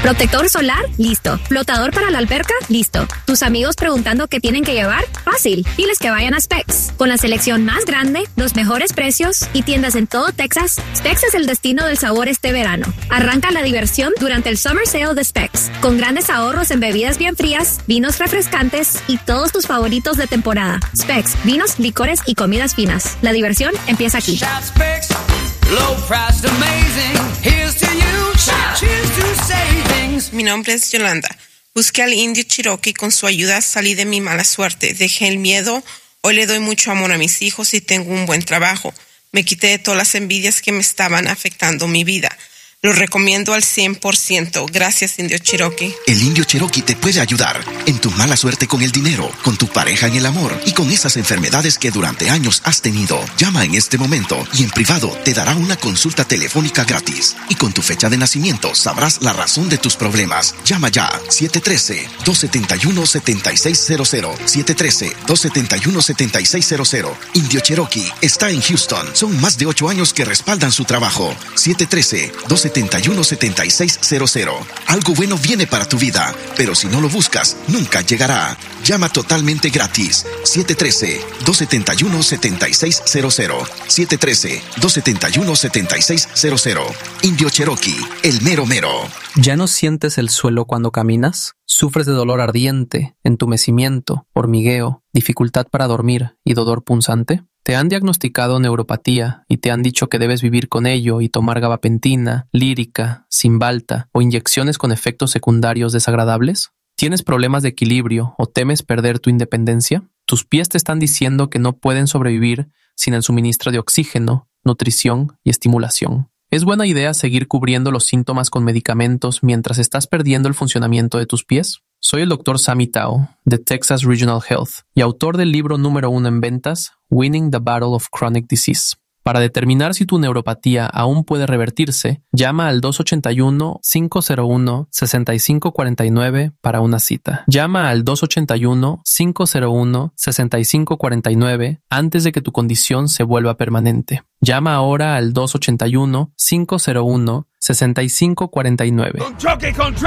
Protector solar, listo. Flotador para la alberca, listo. Tus amigos preguntando qué tienen que llevar, fácil. Diles que vayan a Specs. Con la selección más grande, los mejores precios y tiendas en todo Texas, Specs es el destino del sabor este verano. Arranca la diversión durante el Summer Sale de Specs, con grandes ahorros en bebidas bien frías, vinos refrescantes y todos tus favoritos de temporada. Specs, vinos, licores y comidas finas. La diversión empieza aquí. Low price amazing. Here's to you. Cheers to savings. Mi nombre es Yolanda. Busqué al indio Cherokee y con su ayuda salí de mi mala suerte. Dejé el miedo. Hoy le doy mucho amor a mis hijos y tengo un buen trabajo. Me quité de todas las envidias que me estaban afectando mi vida. Lo recomiendo al 100%. Gracias, Indio Cherokee. El Indio Cherokee te puede ayudar en tu mala suerte con el dinero, con tu pareja en el amor y con esas enfermedades que durante años has tenido. Llama en este momento y en privado te dará una consulta telefónica gratis. Y con tu fecha de nacimiento sabrás la razón de tus problemas. Llama ya 713-271-7600. 713-271-7600. Indio Cherokee está en Houston. Son más de 8 años que respaldan su trabajo. 713-271-7600. Algo bueno viene para tu vida, pero si no lo buscas, nunca llegará. Llama totalmente gratis. 713-271-7600. 713-271-7600. Indio Cherokee, el mero mero. ¿Ya no sientes el suelo cuando caminas? ¿Sufres de dolor ardiente, entumecimiento, hormigueo, dificultad para dormir y dolor punzante? ¿Te han diagnosticado neuropatía y te han dicho que debes vivir con ello y tomar gabapentina, lírica, Cymbalta o inyecciones con efectos secundarios desagradables? ¿Tienes problemas de equilibrio o temes perder tu independencia? ¿Tus pies te están diciendo que no pueden sobrevivir sin el suministro de oxígeno, nutrición y estimulación? ¿Es buena idea seguir cubriendo los síntomas con medicamentos mientras estás perdiendo el funcionamiento de tus pies? Soy el Dr. Sammy Tao, de Texas Regional Health, y autor del libro número 1 en ventas, Winning the Battle of Chronic Disease. Para determinar si tu neuropatía aún puede revertirse, llama al 281-501-6549 para una cita. Llama al 281-501-6549 antes de que tu condición se vuelva permanente. Llama ahora al 281-501-6549.